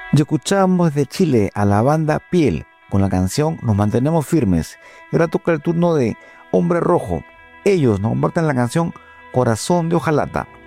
Y escuchamos de Chile a la banda Piel con la canción Nos mantenemos firmes. Y ahora toca el turno de Hombre Rojo. Ellos nos comparten la canción Corazón de Hojalata.